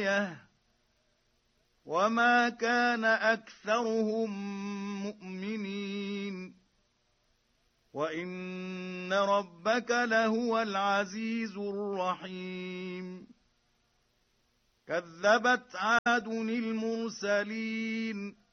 آيَةٌ وَمَا كَانَ أَكْثَرُهُم مُّؤْمِنِينَ وَإِنَّ رَبَّكَ لَهُوَ الْعَزِيزُ الرَّحِيمُ كَذَّبَتْ عَادٌ الْمُرْسَلِينَ